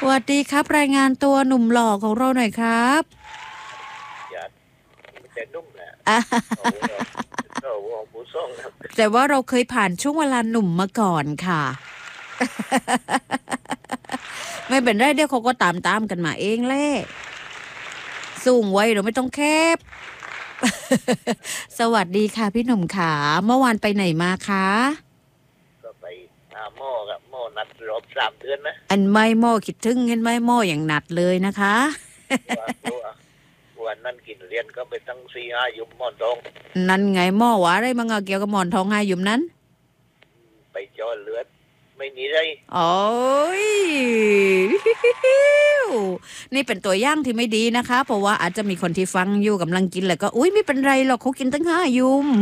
สวัสดีครับรายงานตัวหนุ่มหล่อของเราหน่อยครับอย่าแต่นุ่มแหละอ่ะโอ้โหโอ้โหผู้ส่งครับแต่ว่าเราเคยผ่านช่วงเวลาหนุ่มมาก่อนค่ะไม่เป็นไรเดี๋ยวเขาก็ตามกันมาเองแหละสูงไว้เราไม่ต้องแคบสวัสดีค่ะพี่หนุ่มขาเมื่อวานไปไหนมาคะก็ไปหาหม้อกับหม้อนัดรอบ3 เดือนนะอันไม่หม้อคิดถึงเห็นไหมหม้ออย่างหนัดเลยนะคะวันนั้นกินเรียนก็ไปตั้ง4-5 ยุมหม้อทองนั่นไงหม้อหวาอะไรมังเกี่ยวกับหมอนทองห้าหยุมนั้นไปจอเลือดไม่หนีได้โอ้ยนี่เป็นตัวอย่างที่ไม่ดีนะคะเพราะว่าอาจจะมีคนที่ฟังอยู่กำลังกินแล้วก็อุ้ยไม่เป็นไรหรอกเขากินตั้ง5 ยุม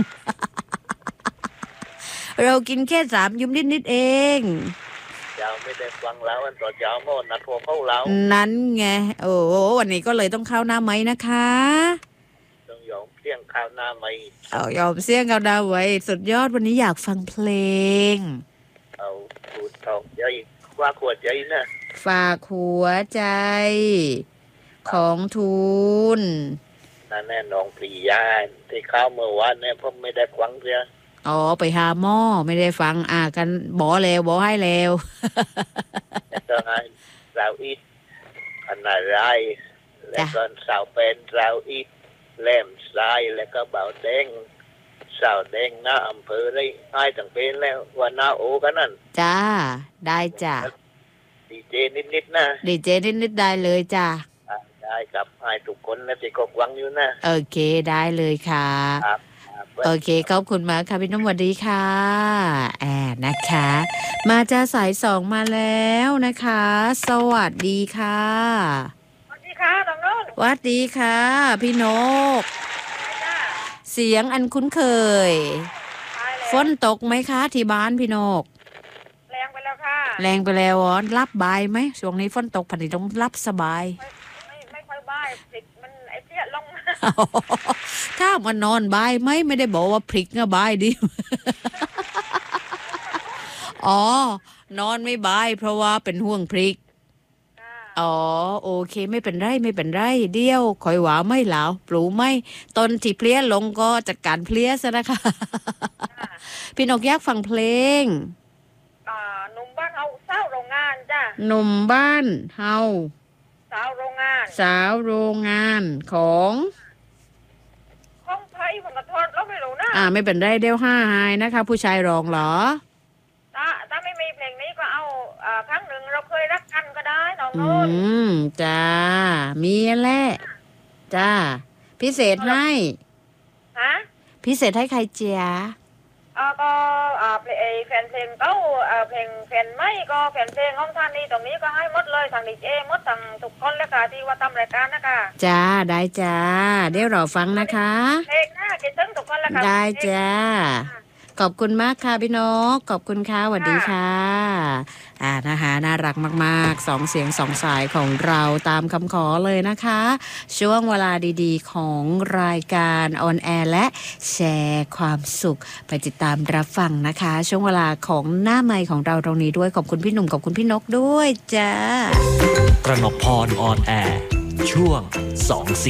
เรากินแค่3 ยุมนิดเองเจ้าไม่ได้ฟังแล้วอันต่อเจ้าหม้อนัดพวกเขาแล้วนั้นไงโอ้วันนี้ก็เลยต้องเข้าหน้าไม้นะคะต้องยอมเที่ยงข้าวหน้าไม่เอายอมเสี่ยงเอาดาวไว้สุดยอดวันนี้อยากฟังเพลงเอาสูตรทองใหญ่คว้าขวดใหญ่นะฝากหัวใจของทูลนั่นแน่น้องปรียาที่ข้าวเมื่อวานเนี่ยผมไม่ได้ฟังเสียอ๋อไปหาหม้อไม่ได้ฟังกันบอกให้แล้วแล้วก็สาวอีทอันนารายแล้วก็สาวเป็นสาวอีทแหลมทรายแล้วก็เบาแดงสาวแดงหน้าอำเภอได้ให้ตั้งเป็นแล้ววันหน้าโอกันนั่นจ้าได้จ้าดีเจนิดๆนะดีเจนิดได้เลยจ้าได้กับให้ทุกคนนะที่ก็หวังอยู่นะโอเคได้เลยค่ะโอเคขอบคุณมากค่ะพี่น้องสวัสดีค่ะนะคะมาจะสาย2มาแล้วนะคะสวัสดีค่ะสวัสดีค่ะน้องนุ่นสวัสดีค่ะพี่นกเสียงอันคุ้นเคยฝนตกไหมคะที่บ้านพี่นกแรงไปแล้วค่ะแรงไปแล้วรับบายไหมช่วงนี้ฝนตกพันธุ์ต้องรับสบายไม่ค่อยบายพลิกมันไอ้เพี้ยลงถ้ามันนอนบายไหมไม่ได้บอกว่าพลิกนะบายดิ อ๋อนอนไม่บายเพราะว่าเป็นห่วงพลิกอ๋อโอเคไม่เป็นไรเดี๋ยวคอยหวาไม่หลาวปลูไม่ตนที่เพลี้ยลงก็จัดการเพลี้ยซะนะคะ พี่นกอยากฟังเพลงหนุ่มบ้านเฮาสาวโรงงานจ้ะหนุ่มบ้านเฮาสาวโรงงานของไทยผมก็ทอดแล้วไม่รู้นะไม่เป็นไรเดี๋ยว5ไฮนะคะผู้ชายร้องเหรอถ้าไม่มีเพลงนี้ก็เอาครั้งหนึ่งเราเคยรักกันก็ได้น้องนุ่นจ้ามีแหละจ้าพิเศษให้พิเศษให้ใครเจียก็แฟนเพลงเก้าเพลงแฟนไม่ก็แฟนเพลงของท่านนี้ตรงนี้ก็ให้หมดเลยทางดีเจหมดทางทุกคนเลยค่ะที่ว่าทำรายการนะคะจ้าได้จ้าเดี๋ยวรอฟังนะคะเพลงหน้าคิดถึงทุกคนเลยค่ะได้จ้าขอบคุณมากค่ะพี่นกขอบคุณค่ะสวัสดีค่ะนะคะน่ารักมากๆ2 เสียง2 สายของเราตามคำขอเลยนะคะช่วงเวลาดีๆของรายการออนแอร์และแชร์ความสุขไปติดตามรับฟังนะคะช่วงเวลาของหน้าไมค์ของเราตรงนี้ด้วยขอบคุณพี่หนุ่มขอบคุณพี่นกด้วยจ้ากระหนกพรออนแอร์ช่วง2 เสียง